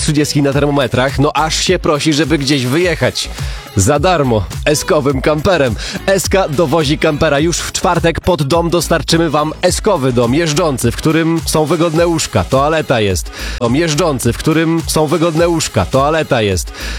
-30 na termometrach, no aż się prosi, żeby gdzieś wyjechać. Za darmo, eskowym kamperem. Eska dowozi kampera. Już w czwartek pod dom dostarczymy wam eskowy dom, jeżdżący, w którym są wygodne łóżka, toaleta jest. Dom jeżdżący, w którym są wygodne łóżka, toaleta jest.